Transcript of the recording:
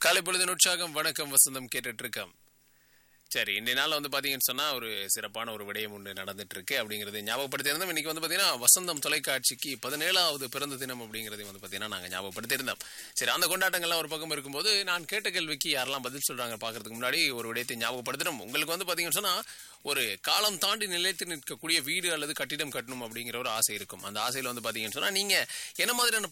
காலை பொழுதின் உற்சாகம் வணக்கம் வசந்தம் கேட்டுட்டு இருக்கோம். சரி, இன்றைய நாள் பாத்தீங்கன்னு சொன்னா ஒரு சிறப்பான ஒரு விடயம் ஒன்று நடந்துட்டு இருக்கு அப்படிங்கறது ஞாபகப்படுத்தியிருந்தோம். இன்னைக்கு பாத்தீங்கன்னா வசந்தம் தொலைக்காட்சிக்கு 17வது பிறந்த தினம் அப்படிங்கறதை பாத்தீங்கன்னா நாங்க ஞாபகப்படுத்தியிருந்தோம். சரி, அந்த கொண்டாட்டங்கள்லாம் ஒரு பக்கம் இருக்கும்போது நான் கேட்ட கேள்விக்கு யாரெல்லாம் பதில் சொல்றாங்க பாக்குறதுக்கு முன்னாடி ஒரு விடயத்தை ஞாபகப்படுத்தணும். உங்களுக்கு பாத்தீங்கன்னு சொன்னா ஒரு காலம் தாண்டி நிலைத்து நிற்கக்கூடிய வீடு அல்லது கட்டிடம் கட்டணும் அப்படிங்கிற ஒரு ஆசை இருக்கும். அந்த ஆசையில பாத்தீங்கன்னு சொன்னா நீங்க என்ன மாதிரியான